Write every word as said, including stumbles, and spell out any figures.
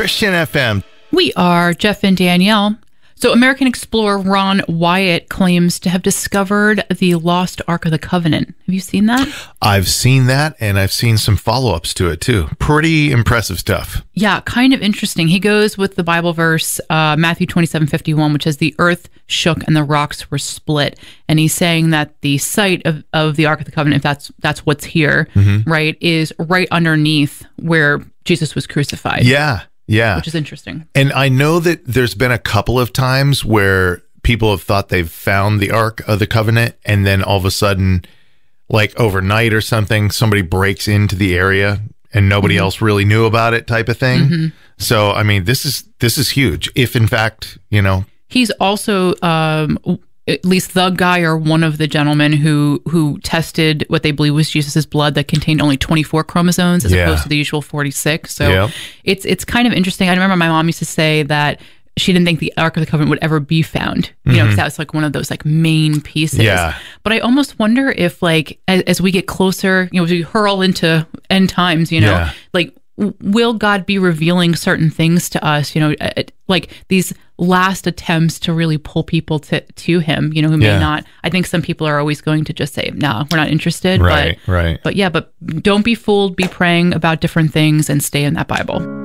Christian F M. We are Jeff and Danielle. So American explorer Ron Wyatt claims to have discovered the lost Ark of the Covenant. Have you seen that? I've seen that, and I've seen some follow-ups to it, too. Pretty impressive stuff. Yeah, kind of interesting. He goes with the Bible verse, uh, Matthew twenty-seven fifty-one, which says, the earth shook and the rocks were split. And he's saying that the site of, of the Ark of the Covenant, if that's, that's what's here, mm-hmm. right, is right underneath where Jesus was crucified. Yeah. Yeah. Which is interesting. And I know that there's been a couple of times where people have thought they've found the Ark of the Covenant, and then all of a sudden, like overnight or something, somebody breaks into the area and nobody mm-hmm. else really knew about it, type of thing. Mm-hmm. So, I mean, this is this is huge. If in fact, you know. He's also um at least the guy or one of the gentlemen who who tested what they believe was Jesus's blood that contained only twenty-four chromosomes as yeah. opposed to the usual forty-six. So yep. it's it's kind of interesting. I remember my mom used to say that she didn't think the Ark of the Covenant would ever be found, you mm-hmm. know, because that was like one of those like main pieces. Yeah. But I almost wonder if like as, as we get closer, you know, as we hurl into end times, you know, yeah. like will God be revealing certain things to us, you know, like these last attempts to really pull people to, to him, you know, who may yeah. not. I think some people are always going to just say, no, we're not interested. Right, but, right. But yeah, but don't be fooled, be praying about different things and stay in that Bible.